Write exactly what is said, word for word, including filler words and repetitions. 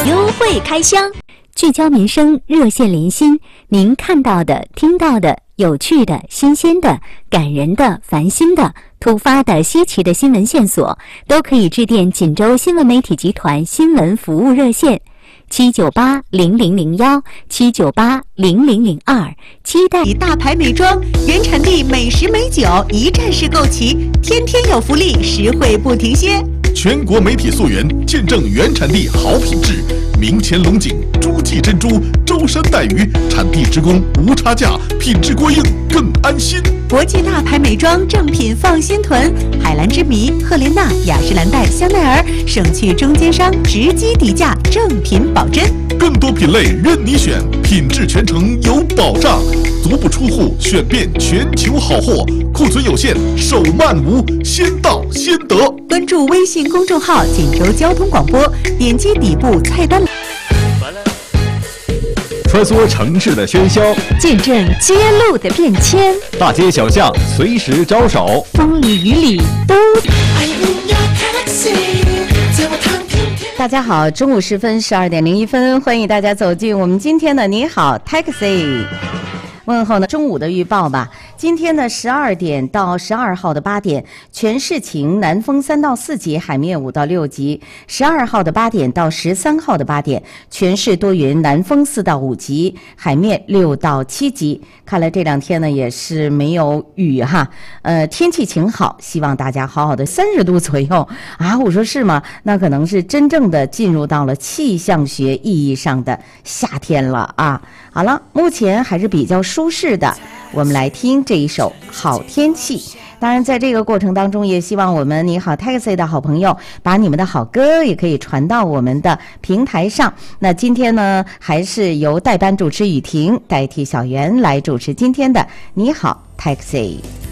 优惠开箱， 聚焦民生，热线连心，您看到的、听到的、有趣的、新鲜的、感人的、烦心的、突发的、稀奇的新闻线索，都可以致电锦州新闻媒体集团新闻服务热线七九八零零零幺七九八零零零二。期待大牌美妆，原产地美食美酒，一站式购齐，天天有福利，实惠不停歇。 全国媒体溯源，见证原产地好品质。明前龙井、诸暨珍珠、舟山带鱼，产地直供，无差价，品质过硬，更安心。 国际大牌美妆正品放心囤，海蓝之谜、赫莲娜、雅诗兰黛、香奈儿，省去中间商，直击底价，正品保真。 更多品类任你选，品质全程有保障，足不出户选遍全球好货，库存有限，手慢无，先到先得。 关注微信公众号锦州交通广播，点击底部菜单， 穿梭城市的喧嚣， 见证街路的变迁， 大街小巷随时招手， 风里雨里都。 大家好，中午时分十二点零一分，欢迎大家走进我们今天的你好 Taxi。问候呢，中午的预报吧。今天呢，十二点到十二号的八点，全市晴，南风三到四级，海面五到六级。十二号的八点到十三号的八点，全市多云，南风四到五级，海面六到七级。看来这两天呢也是没有雨哈，呃，天气晴好，希望大家好好的。三十度左右啊，我说是吗？那可能是真正的进入到了气象学意义上的夏天了啊。好了，目前还是比较舒适的，我们来听这一首《好天气》。当然在这个过程当中，也希望我们你好 Taxi 的好朋友把你们的好歌也可以传到我们的平台上。那今天呢，还是由代班主持雨婷代替小袁来主持今天的你好 Taxi。